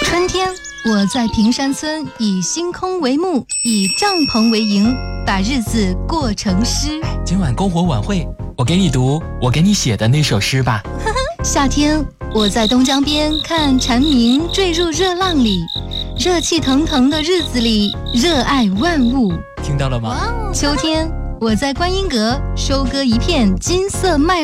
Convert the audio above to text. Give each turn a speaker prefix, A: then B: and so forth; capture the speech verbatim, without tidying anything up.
A: 春天，我在平山村以星空为幕，以帐篷为营，把日子过成诗。
B: 今晚篝火晚会，我给你读我给你写的那首诗吧。
A: 夏天，我在东江边看蝉鸣坠入热浪里，热气腾腾的日子里，热爱万物。
B: 听到了吗？
A: 秋天，我在观音阁收割一片金色麦